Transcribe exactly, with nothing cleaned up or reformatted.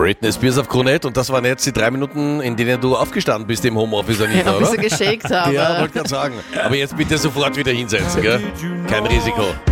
Britney Spears auf Krone und das waren jetzt die drei Minuten, in denen du aufgestanden bist im Homeoffice, Anita, Ja, ein oder? bisschen geschickt habe. Ja, wollte gerade sagen. Aber jetzt bitte sofort wieder hinsetzen, gell? Kein Risiko.